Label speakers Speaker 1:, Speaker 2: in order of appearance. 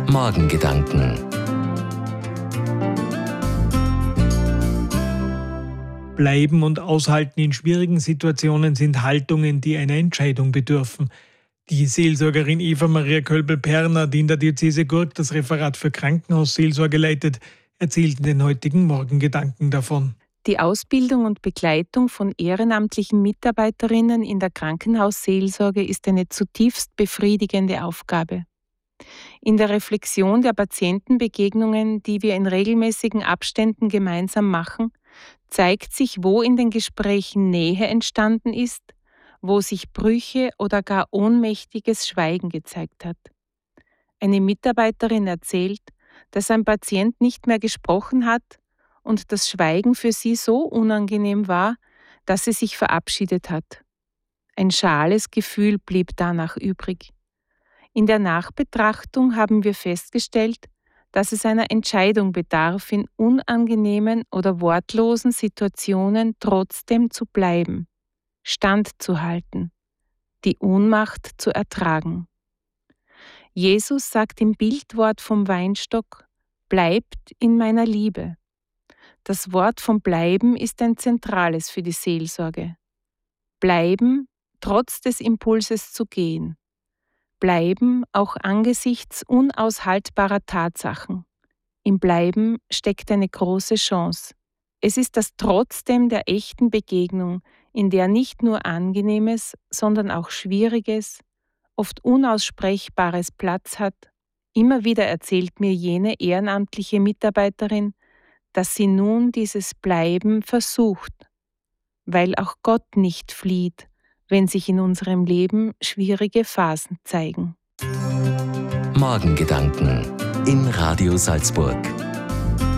Speaker 1: Morgengedanken.
Speaker 2: Bleiben und aushalten in schwierigen Situationen sind Haltungen, die einer Entscheidung bedürfen. Die Seelsorgerin Eva Maria Kölbel-Perner, die in der Diözese Gurk das Referat für Krankenhausseelsorge leitet, erzählt in den heutigen Morgengedanken davon.
Speaker 3: Die Ausbildung und Begleitung von ehrenamtlichen Mitarbeiterinnen in der Krankenhausseelsorge ist eine zutiefst befriedigende Aufgabe. In der Reflexion der Patientenbegegnungen, die wir in regelmäßigen Abständen gemeinsam machen, zeigt sich, wo in den Gesprächen Nähe entstanden ist, wo sich Brüche oder gar ohnmächtiges Schweigen gezeigt hat. Eine Mitarbeiterin erzählt, dass ein Patient nicht mehr gesprochen hat und das Schweigen für sie so unangenehm war, dass sie sich verabschiedet hat. Ein schales Gefühl blieb danach übrig. In der Nachbetrachtung haben wir festgestellt, dass es einer Entscheidung bedarf, in unangenehmen oder wortlosen Situationen trotzdem zu bleiben, standzuhalten, die Ohnmacht zu ertragen. Jesus sagt im Bildwort vom Weinstock: Bleibt in meiner Liebe. Das Wort vom Bleiben ist ein zentrales für die Seelsorge. Bleiben, trotz des Impulses zu gehen. Bleiben auch angesichts unaushaltbarer Tatsachen. Im Bleiben steckt eine große Chance. Es ist das Trotzdem der echten Begegnung, in der nicht nur Angenehmes, sondern auch Schwieriges, oft Unaussprechbares Platz hat. Immer wieder erzählt mir jene ehrenamtliche Mitarbeiterin, dass sie nun dieses Bleiben versucht, weil auch Gott nicht flieht, wenn sich in unserem Leben schwierige Phasen zeigen.
Speaker 1: Morgengedanken in Radio Salzburg.